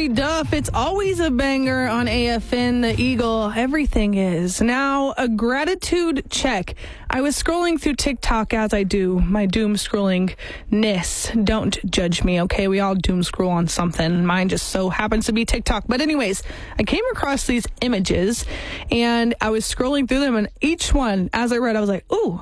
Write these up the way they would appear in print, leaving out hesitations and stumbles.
Hilary Duff. It's always a banger on AFN, the Eagle. Everything is. Now, a gratitude check. I was scrolling through TikTok as I do, my doom scrolling-ness. Don't judge me, okay? We all doom scroll on something. Mine just so happens to be TikTok. But anyways, I came across these images, and I was scrolling through them, and each one, as I read, I was like, ooh,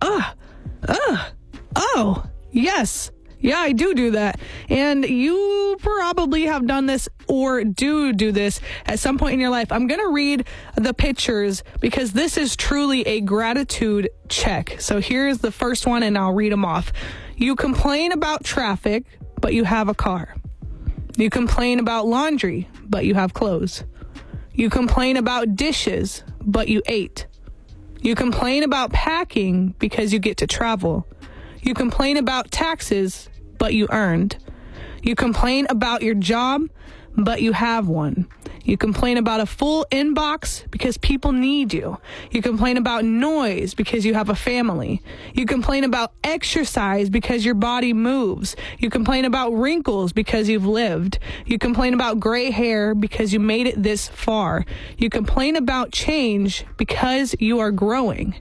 oh, yes. Yeah, I do that. And you probably have done this or do this at some point in your life. I'm going to read the pictures because this is truly a gratitude check. So here's the first one, and I'll read them off. You complain about traffic, but you have a car. You complain about laundry, but you have clothes. You complain about dishes, but you ate. You complain about packing because you get to travel. You complain about taxes, but you earned. You complain about your job, but you have one. You complain about a full inbox because people need you. You complain about noise because you have a family. You complain about exercise because your body moves. You complain about wrinkles because you've lived. You complain about gray hair because you made it this far. You complain about change because you are growing.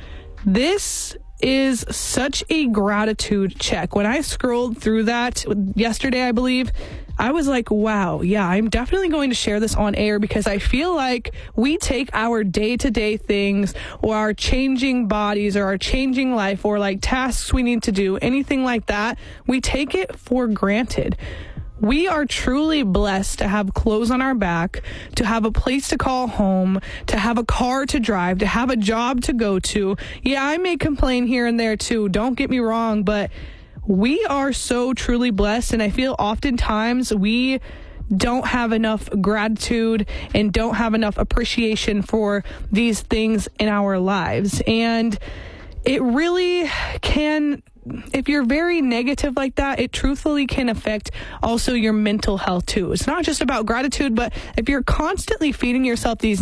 This is such a gratitude check. When I scrolled through that yesterday, I believe, I was like, wow, yeah, I'm definitely going to share this on air because I feel like we take our day-to-day things or our changing bodies or our changing life or like tasks we need to do, anything like that, we take it for granted. We are truly blessed to have clothes on our back, to have a place to call home, to have a car to drive, to have a job to go to. Yeah, I may complain here and there too, don't get me wrong, but we are so truly blessed, and I feel oftentimes we don't have enough gratitude and don't have enough appreciation for these things in our lives. And it really can, if you're very negative like that, it truthfully can affect also your mental health too. It's not just about gratitude, but if you're constantly feeding yourself this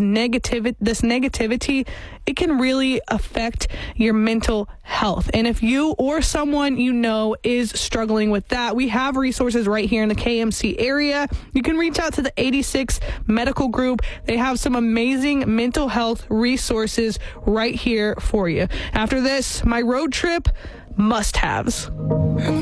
negativity, it can really affect your mental health. And if you or someone you know is struggling with that, we have resources right here in the KMC area. You can reach out to the 86 Medical Group. They have some amazing mental health resources right here for you. After this, my road trip must-haves.